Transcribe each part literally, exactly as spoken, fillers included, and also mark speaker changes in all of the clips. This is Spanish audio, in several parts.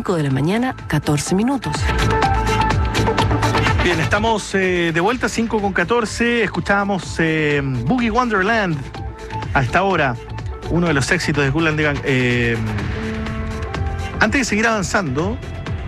Speaker 1: cinco de la mañana, catorce minutos.
Speaker 2: Bien, estamos eh, de vuelta, cinco con catorce. Escuchábamos eh, Boogie Wonderland a esta hora, uno de los éxitos de Kool and the Gang. Eh, antes de seguir avanzando,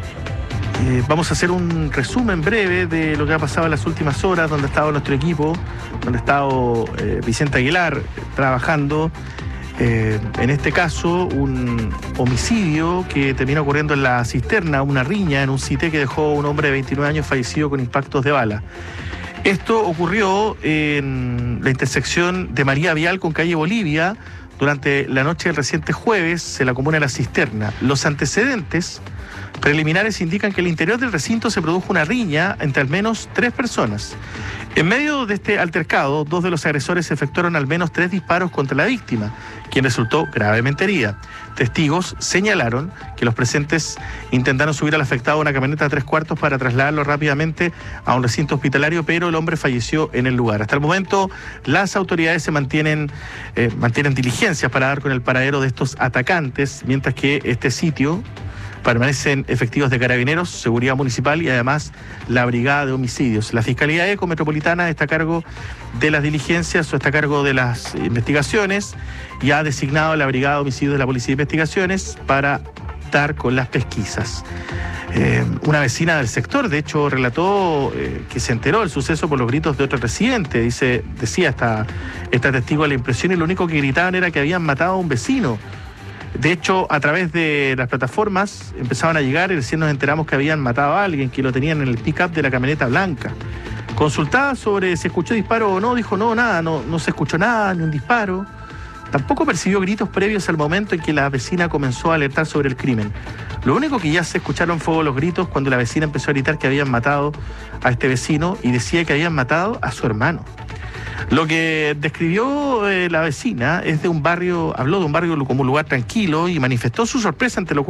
Speaker 2: eh, vamos a hacer un resumen breve de lo que ha pasado en las últimas horas, donde ha estado nuestro equipo, donde ha estado eh, Vicente Aguilar eh, trabajando. Eh, en este caso, un homicidio que terminó ocurriendo en La Cisterna, una riña en un sitio que dejó un hombre de veintinueve años fallecido con impactos de bala. Esto ocurrió en la intersección de María Vial con calle Bolivia durante la noche del reciente jueves en la comuna de La Cisterna. Los antecedentes preliminares indican que en el interior del recinto se produjo una riña entre al menos tres personas. En medio de este altercado, dos de los agresores efectuaron al menos tres disparos contra la víctima, quien resultó gravemente herida. Testigos señalaron que los presentes intentaron subir al afectado a una camioneta de tres cuartos para trasladarlo rápidamente a un recinto hospitalario, pero el hombre falleció en el lugar. Hasta el momento, las autoridades se mantienen, eh, mantienen diligencias para dar con el paradero de estos atacantes, mientras que este sitio permanecen efectivos de Carabineros, Seguridad Municipal y además la Brigada de Homicidios. La Fiscalía Eco Metropolitana está a cargo de las diligencias o está a cargo de las investigaciones y ha designado a la Brigada de Homicidios de la Policía de Investigaciones para dar con las pesquisas. Eh, una vecina del sector, de hecho, relató eh, que se enteró del suceso por los gritos de otro residente. Dice, decía esta, esta testigo de la impresión, y lo único que gritaban era que habían matado a un vecino. De hecho, a través de las plataformas empezaban a llegar y recién nos enteramos que habían matado a alguien, que lo tenían en el pick-up de la camioneta blanca. Consultada sobre si escuchó disparo o no, dijo no, nada, no, no se escuchó nada, ni un disparo. Tampoco percibió gritos previos al momento en que la vecina comenzó a alertar sobre el crimen. Lo único que ya se escucharon fue los gritos cuando la vecina empezó a gritar que habían matado a este vecino y decía que habían matado a su hermano. Lo que describió eh, la vecina es de un barrio, habló de un barrio como un lugar tranquilo y manifestó su sorpresa ante lo